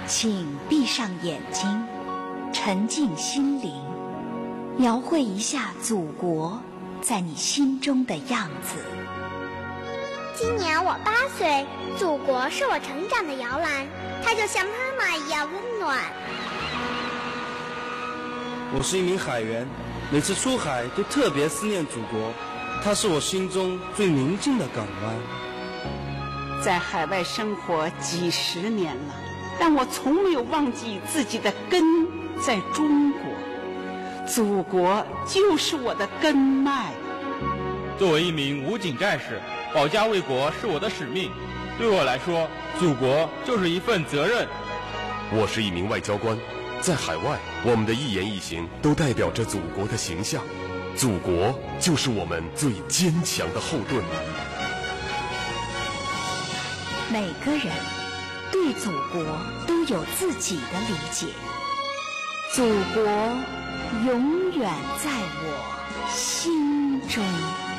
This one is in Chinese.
请闭上眼睛，沉静心灵，描绘一下祖国在你心中的样子。 今年我8岁，祖国是我成长的摇篮，它就像妈妈一样温暖。 我是一名海员，每次出海都特别思念祖国，它是我心中最宁静的港湾。 在海外生活几10年了，但我从没有忘记自己的根在中国，祖国就是我的根脉。 作为一名武警战士，保家卫国是我的使命，对我来说，祖国就是一份责任。 我是一名外交官，在海外，我们的一言一行都代表着祖国的形象，祖国就是我们最坚强的后盾。 每个人对祖国都有自己的理解，祖国永远在我心中。